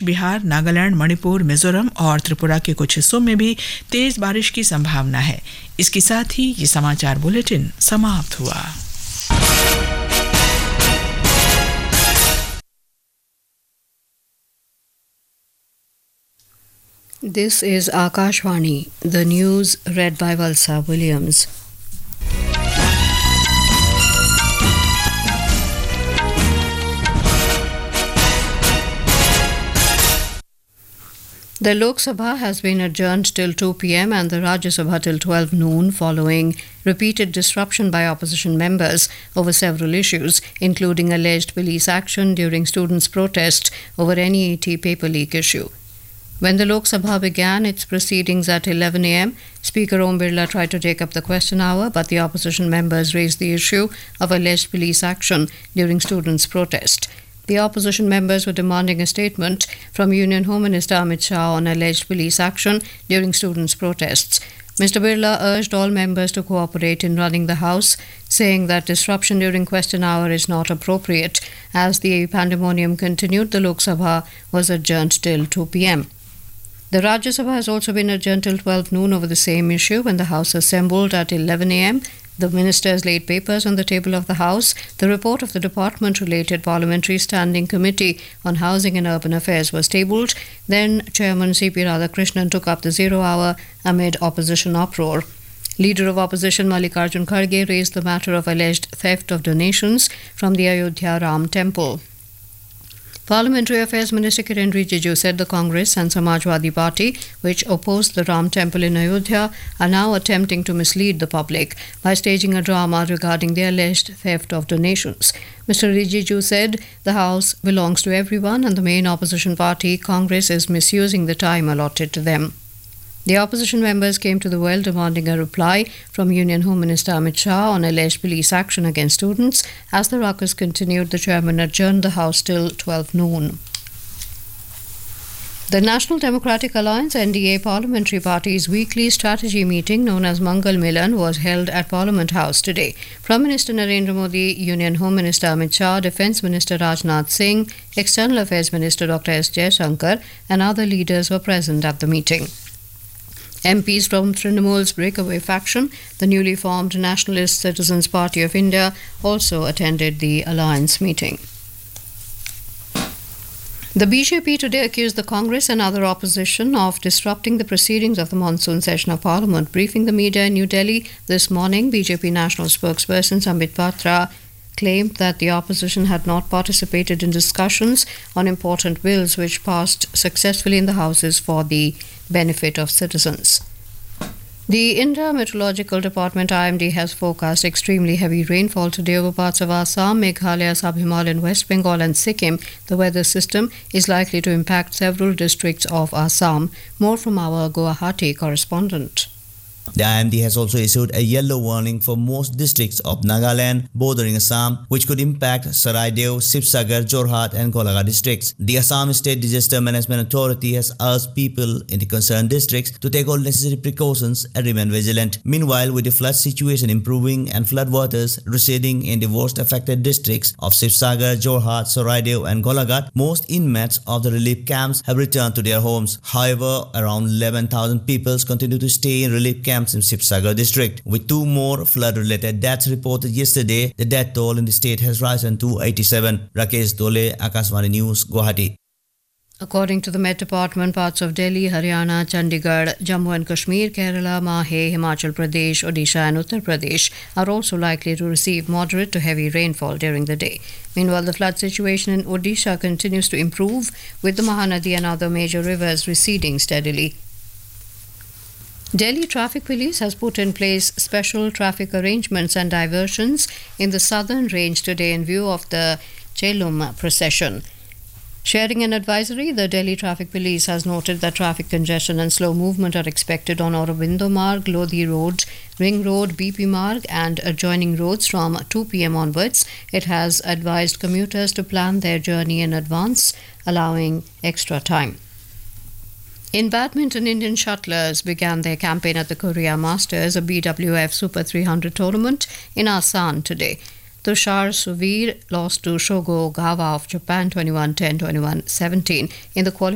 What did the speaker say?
बिहार, नागालैंड, मणिपुर, मिजोरम और त्रिपुरा के कुछ हिस्सों में भी तेज बारिश की संभावना है। इसके साथ ही ये समाचार बुलेटिन समाप्त हुआ। This is Akashvani, the news read by Valsa Williams. The Lok Sabha has been adjourned till 2 p.m. and the Rajya Sabha till 12 noon following repeated disruption by opposition members over several issues, including alleged police action during students' protests over NEET paper leak issue. When the Lok Sabha began its proceedings at 11 a.m., Speaker Om Birla tried to take up the question hour, but the opposition members raised the issue of alleged police action during students' protest. The opposition members were demanding a statement from Union Home Minister Amit Shah on alleged police action during students' protests. Mr. Birla urged all members to cooperate in running the House, saying that disruption during question hour is not appropriate. As the pandemonium continued, the Lok Sabha was adjourned till 2 p.m. The Rajya Sabha has also been adjourned till 12 noon over the same issue. When the House assembled at 11 a.m., the ministers laid papers on the table of the House. The report of the department-related Parliamentary Standing Committee on Housing and Urban Affairs was tabled. Then Chairman C.P. Radhakrishnan took up the zero hour amid opposition uproar. Leader of Opposition Mallikarjun Kharge raised the matter of alleged theft of donations from the Ayodhya Ram Temple. Parliamentary Affairs Minister Kiren Rijiju said the Congress and Samajwadi Party, which opposed the Ram Temple in Ayodhya, are now attempting to mislead the public by staging a drama regarding the alleged theft of donations. Mr. Rijiju said the House belongs to everyone and the main opposition party, Congress, is misusing the time allotted to them. The opposition members came to the well demanding a reply from Union Home Minister Amit Shah on alleged police action against students. As the ruckus continued, the chairman adjourned the House till 12 noon. The National Democratic Alliance NDA Parliamentary Party's weekly strategy meeting known as Mangal Milan was held at Parliament House today. Prime Minister Narendra Modi, Union Home Minister Amit Shah, Defence Minister Rajnath Singh, External Affairs Minister Dr. S. Jaishankar and other leaders were present at the meeting. MPs from Trinamool's breakaway faction, the newly formed Nationalist Citizens Party of India, also attended the alliance meeting. The BJP today accused the Congress and other opposition of disrupting the proceedings of the monsoon session of Parliament. Briefing the media in New Delhi this morning, BJP national spokesperson Sambit Patra claimed that the opposition had not participated in discussions on important bills which passed successfully in the houses for the benefit of citizens. The India Meteorological Department IMD has forecast extremely heavy rainfall today over parts of Assam, Meghalaya, Sub-Himalayan, West Bengal and Sikkim. The weather system is likely to impact several districts of Assam. More from our Guwahati correspondent. The IMD has also issued a yellow warning for most districts of Nagaland bordering Assam, which could impact Saraideo, Sibsagar, Jorhat and Golaghat districts. The Assam State Disaster Management Authority has asked people in the concerned districts to take all necessary precautions and remain vigilant. Meanwhile, with the flood situation improving and floodwaters receding in the worst affected districts of Sibsagar, Jorhat, Saraideo and Golaghat, most inmates of the relief camps have returned to their homes. However, around 11,000 people continue to stay in relief camps in Sibsagar district. With 2 more flood-related deaths reported yesterday, the death toll in the state has risen to 87. Rakesh Dole, Akashvani News, Guwahati. According to the Met Department, parts of Delhi, Haryana, Chandigarh, Jammu and Kashmir, Kerala, Mahe, Himachal Pradesh, Odisha and Uttar Pradesh are also likely to receive moderate to heavy rainfall during the day. Meanwhile, the flood situation in Odisha continues to improve, with the Mahanadi and other major rivers receding steadily. Delhi Traffic Police has put in place special traffic arrangements and diversions in the southern range today in view of the Chelum procession. Sharing an advisory, the Delhi Traffic Police has noted that traffic congestion and slow movement are expected on Aurobindo Marg, Lodhi Road, Ring Road, BP Marg and adjoining roads from 2 p.m. onwards. It has advised commuters to plan their journey in advance, allowing extra time. In badminton, Indian shuttlers began their campaign at the Korea Masters, a BWF Super 300 tournament in Asan today. Tushar Suvir lost to Shogo Ogawa of Japan 21-10, 21-17 in the qualification.